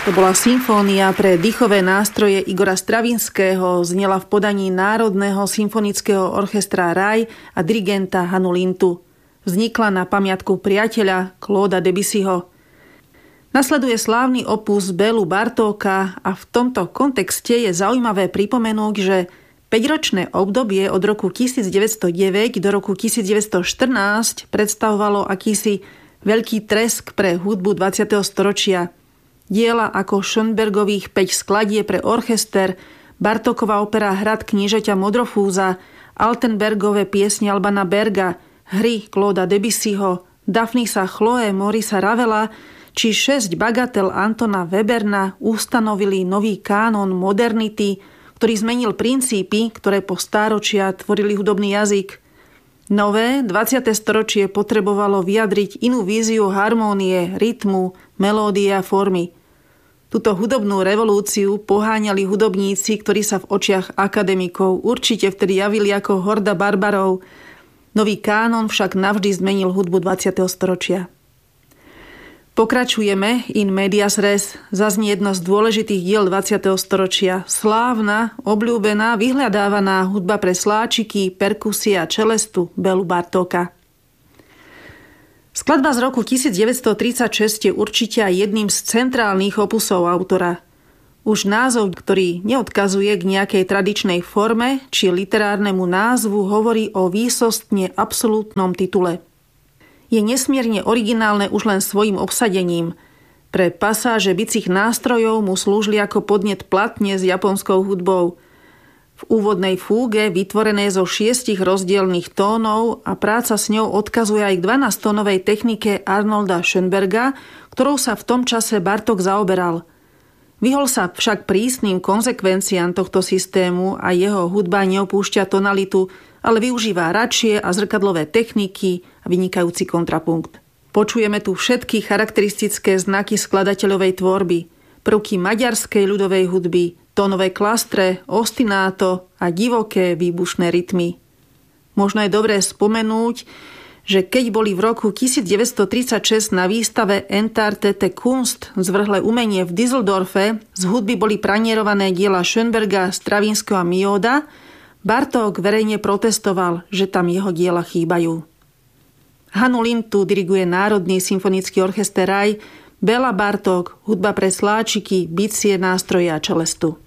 To bola symfónia pre dýchové nástroje Igora Stravinského, znela v podaní Národného symfonického orchestra RAI a dirigenta Hannu Lintu. Vznikla na pamiatku priateľa Clauda Debussyho. Nasleduje slávny opus Bélu Bartóka a v tomto kontexte je zaujímavé pripomenúť, že 5-ročné obdobie od roku 1909 do roku 1914 predstavovalo akýsi veľký tresk pre hudbu 20. storočia. Diela ako Schönbergových 5 skladie pre orchester, Bartókova opera Hrad kniežaťa Modrofúza, Altenbergové piesne Albana Berga, hry Clauda Debussyho, Daphnisa Chloe Maurica Ravela či 6 bagatel Antona Weberna ustanovili nový kánon modernity, ktorý zmenil princípy, ktoré po stáročia tvorili hudobný jazyk. Nové 20. storočie potrebovalo vyjadriť inú víziu harmónie, rytmu, melódie a formy. Túto hudobnú revolúciu poháňali hudobníci, ktorí sa v očiach akademikov určite vtedy javili ako horda barbarov. Nový kánon však navždy zmenil hudbu 20. storočia. Pokračujeme in medias res. Zaznie jedno z dôležitých diel 20. storočia. Slávna, obľúbená, vyhľadávaná hudba pre sláčiky, perkusie a čelestu Bélu Bartóka. Skladba z roku 1936 je určite aj jedným z centrálnych opusov autora. Už názov, ktorý neodkazuje k nejakej tradičnej forme či literárnemu názvu, hovorí o výsostne absolútnom titule. Je nesmierne originálne už len svojim obsadením. Pre pasáže bicích nástrojov mu slúžili ako podnet platne s japonskou hudbou. V úvodnej fúge, vytvorenej zo 6 rozdielnych tónov a práca s ňou odkazuje aj k 12-tónovej technike Arnolda Schönberga, ktorou sa v tom čase Bartók zaoberal. Vyhol sa však prísnym konzekvenciám tohto systému a jeho hudba neopúšťa tonalitu, ale využíva radšie a zrkadlové techniky a vynikajúci kontrapunkt. Počujeme tu všetky charakteristické znaky skladateľovej tvorby, prvky maďarskej ľudovej hudby, tónové klastre, ostináto a divoké výbušné rytmy. Možno je dobré spomenúť, že keď boli v roku 1936 na výstave Entartete Kunst zvrhlé umenie v Düsseldorfe, z hudby boli pranierované diela Schönberga, Stravinského a Mioda, Bartók verejne protestoval, že tam jeho diela chýbajú. Hannu Lintu diriguje Národný symfonický orchester RAI, Béla Bartók, hudba pre sláčiky, bicie, nástroje a čelestu.